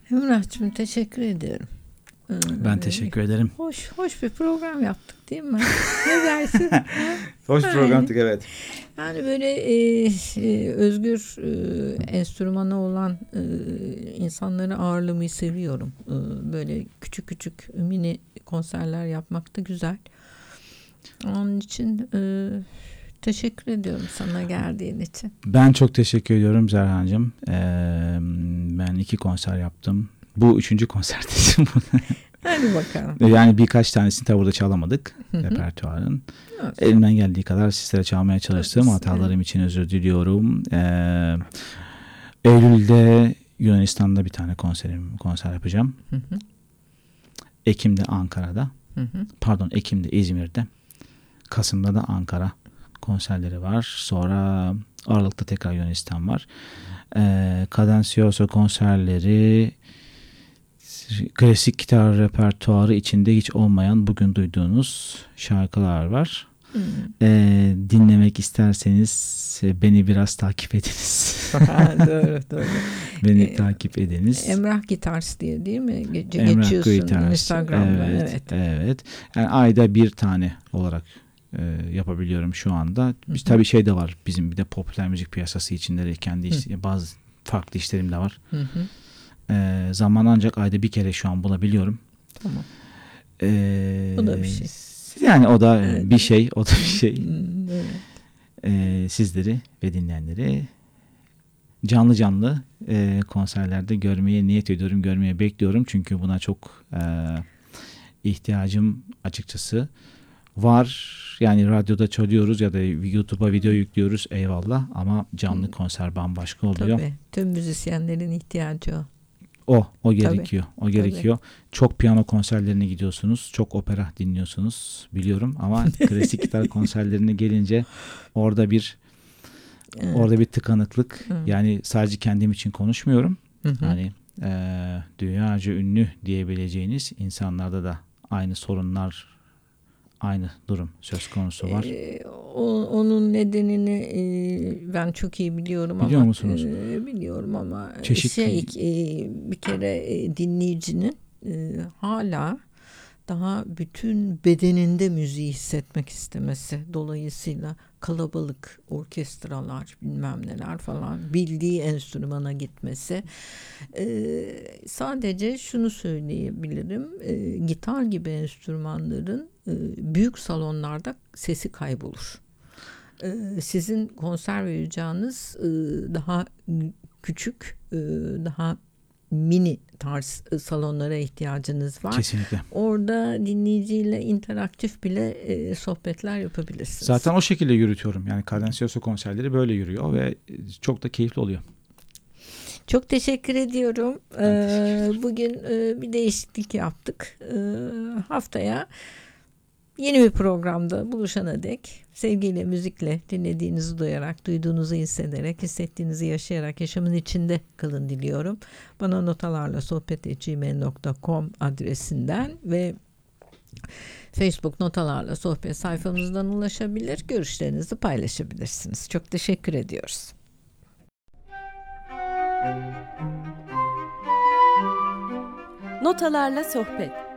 Emrah'cığım teşekkür ediyorum. Ben teşekkür ederim. Hoş bir program yaptık değil mi? Ne dersin? Hoş bir program yaptık, evet. Yani böyle özgür enstrümanı olan insanları ağırlamayı seviyorum. Böyle küçük mini konserler yapmak da güzel. Onun için teşekkür ediyorum sana geldiğin için. Ben çok teşekkür ediyorum Zerhan'cığım. Ben 2 konser yaptım. Bu 3. konser dedim. Hadi bakalım. Yani birkaç tanesini tabi burada çalamadık repertuarın. Evet. Elimden geldiği kadar sizlere çalmaya çalıştım. Evet. Hatalarım için özür diliyorum. Eylül'de Yunanistan'da bir tane konser yapacağım. Ekim'de Ankara'da. Pardon, Ekim'de İzmir'de. Kasım'da da Ankara konserleri var. Sonra Aralık'ta tekrar Yunanistan var. Cadencioso konserleri, klasik gitar repertuarı içinde hiç olmayan bugün duyduğunuz şarkılar var. Dinlemek isterseniz beni biraz takip ediniz. Doğru. Beni takip ediniz. Emrah Gitars diye değil mi? Emrah Geçiyorsun Instagram'da. Evet. Yani ayda bir tane olarak yapabiliyorum şu anda. Biz tabii şey de var. Bizim bir de popüler müzik piyasası içinde de kendi bazı farklı işlerim de var. Zaman ancak ayda bir kere şu an bulabiliyorum. Tamam. O da bir şey. Yani o da bir şey. O da bir şey. Sizleri ve dinleyenleri canlı konserlerde görmeye niyet ediyorum. Görmeye bekliyorum. Çünkü buna çok ihtiyacım açıkçası var. Yani radyoda çalıyoruz ya da YouTube'a video yüklüyoruz, eyvallah, ama canlı konser bambaşka oluyor. Tabii. Tüm müzisyenlerin ihtiyacı o. O gerekiyor. Tabii. O gerekiyor. Tabii. Çok piyano konserlerine gidiyorsunuz. Çok opera dinliyorsunuz. Biliyorum ama klasik gitar konserlerine gelince orada bir tıkanıklık. Yani sadece kendim için konuşmuyorum. Hani dünyaca ünlü diyebileceğiniz insanlarda da aynı sorunlar, aynı durum söz konusu var. Onun nedenini ben çok iyi biliyorum. Biliyor musunuz? Biliyorum ama Çeşitli... bir kere dinleyicinin hala daha bütün bedeninde müziği hissetmek istemesi. Dolayısıyla kalabalık orkestralar, bilmem neler falan, bildiği enstrümana gitmesi. Sadece şunu söyleyebilirim. Gitar gibi enstrümanların büyük salonlarda sesi kaybolur. Sizin konser vereceğiniz daha küçük, daha mini tarz salonlara ihtiyacınız var. Kesinlikle. Orada dinleyiciyle interaktif bile sohbetler yapabilirsiniz. Zaten o şekilde yürütüyorum. Yani Cadencioso konserleri böyle yürüyor ve çok da keyifli oluyor. Çok teşekkür ediyorum. Bugün bir değişiklik yaptık. Haftaya yeni bir programda buluşana dek sevgiyle, müzikle, dinlediğinizi duyarak, duyduğunuzu hissederek, hissettiğinizi yaşayarak yaşamın içinde kalın diliyorum. Bana notalarlasohbet@gmail.com adresinden ve Facebook Notalarla Sohbet sayfamızdan ulaşabilir, görüşlerinizi paylaşabilirsiniz. Çok teşekkür ediyoruz. Notalarla Sohbet.